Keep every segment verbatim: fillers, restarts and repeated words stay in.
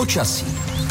Počasí.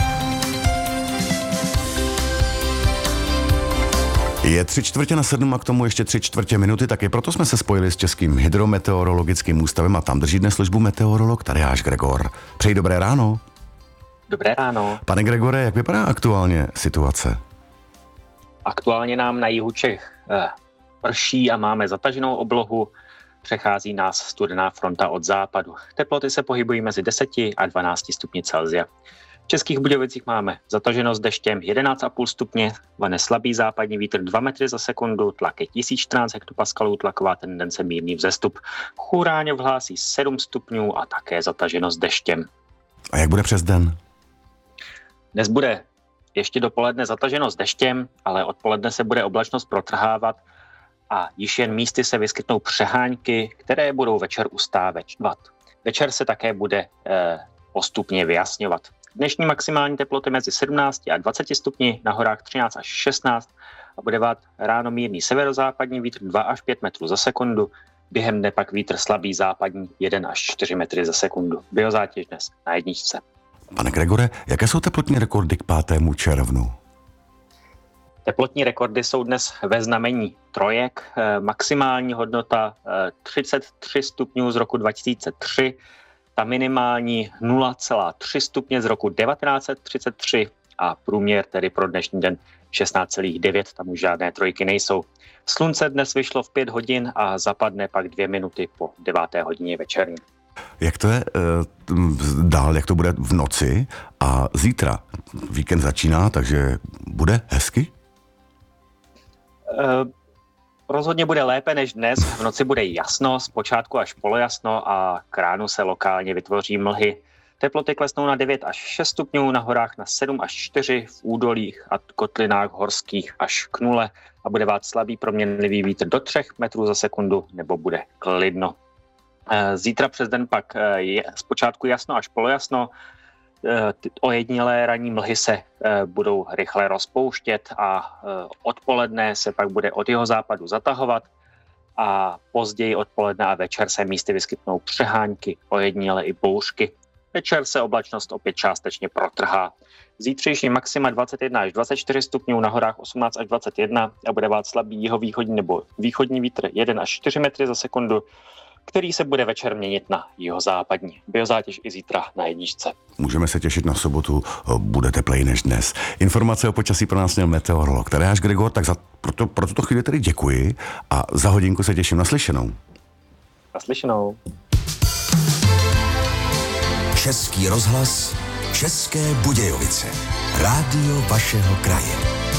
Je tři čtvrtě na sedm a k tomu ještě tři čtvrtě minuty, tak i proto jsme se spojili s Českým hydrometeorologickým ústavem a tam drží dnes službu meteorolog Tadeáš Gregor. Přeji dobré ráno. Dobré ráno. Pane Gregore, jak vypadá aktuálně situace? Aktuálně nám na jihu Čech eh, prší a máme zataženou oblohu. Přechází nás studená fronta od západu. Teploty se pohybují mezi deseti a dvanácti stupni Celsia. V Českých Budějovicích máme zataženo s deštěm jedenáct celá pět stupně, vane slabý západní vítr dva metry za sekundu, tlak je tisíc čtrnáct hektopaskalů, tlaková tendence mírný vzestup. Churáně vhlásí sedm stupňů a také zataženo s deštěm. A jak bude přes den? Dnes bude ještě dopoledne zataženo s deštěm, ale odpoledne se bude oblačnost protrhávat a již jen místy se vyskytnou přehánky, které budou večer ustávat. Večer se také bude eh, postupně vyjasňovat. Dnešní maximální teploty mezi sedmnácti a dvaceti stupni, na horách třináct až šestnáct a bude vát ráno mírný severozápadní vítr dva až pět metrů za sekundu, během dne pak vítr slabý západní jedna až čtyři metry za sekundu. Biozátěž dnes na jedničce. Pane Gregore, jaké jsou teplotní rekordy k pátému červnu? Teplotní rekordy jsou dnes ve znamení trojek. Maximální hodnota třicet tři stupňů z roku dva tisíce tři, ta minimální nula celá tři stupně z roku devatenáct set třicet tři a průměr tedy pro dnešní den šestnáct celá devět, tam už žádné trojky nejsou. Slunce dnes vyšlo v pět hodin a zapadne pak dvě minuty po deváté hodině večerní. Jak to je uh, dál, jak to bude v noci a zítra? Víkend začíná, takže bude hezky? Uh, rozhodně bude lépe než dnes. V noci bude jasno, zpočátku až polojasno a k ránu se lokálně vytvoří mlhy. Teploty klesnou na devět až šest stupňů, na horách na sedm až čtyři, v údolích a kotlinách horských až k nule a bude vát slabý proměnlivý vítr do tři metrů za sekundu nebo bude klidno. Zítra přes den pak je zpočátku jasno až polojasno. Ojedinělé ranní mlhy se budou rychle rozpouštět a odpoledne se pak bude od jihozápadu zatahovat a později odpoledne a večer se místy vyskytnou přehánky, ojedinělé i bouřky. Večer se oblačnost opět částečně protrhá. Zítřejší maxima dvacet jedna až dvacet čtyři stupňů, na horách osmnáct až dvacet jedna a bude vát slabý jihovýchodní nebo východní vítr jedna až čtyři metry za sekundu, který se bude večer měnit na jihozápadní. Biozátěž i zítra na jedničce. Můžeme se těšit na sobotu, bude tepleji než dnes. Informace o počasí pro nás měl meteorolog Tadeáš Gregor, tak za, pro, to, pro tuto chvíli tedy děkuji a za hodinku se těším na slyšenou. Na slyšenou. Český rozhlas, České Budějovice. Rádio vašeho kraje.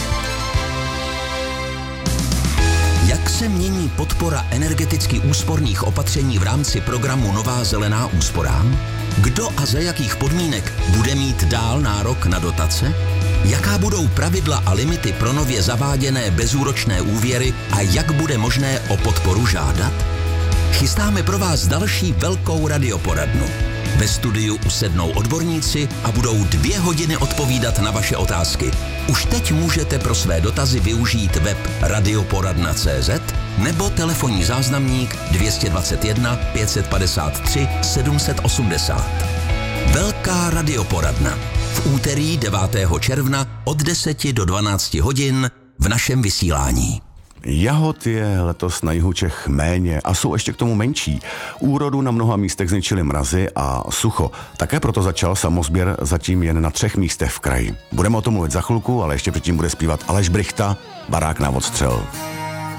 Jak se mění podpora energeticky úsporných opatření v rámci programu Nová zelená úsporám? Kdo a za jakých podmínek bude mít dál nárok na dotace? Jaká budou pravidla a limity pro nově zaváděné bezúročné úvěry a jak bude možné o podporu žádat? Chystáme pro vás další velkou radioporadnu. Ve studiu usednou odborníci a budou dvě hodiny odpovídat na vaše otázky. Už teď můžete pro své dotazy využít web radioporadna tečka cé zet nebo telefonní záznamník dvě stě dvacet jedna pět set padesát tři sedm set osmdesát. Velká radioporadna v úterý devátého června od deseti do dvanácti hodin v našem vysílání. Jahod je letos na jihu Čech méně a jsou ještě k tomu menší. Úrodu na mnoha místech zničily mrazy a sucho. Také proto začal samosběr zatím jen na třech místech v kraji. Budeme o tom mluvit za chvilku, ale ještě předtím bude zpívat Aleš Brychta, Barák na odstřel.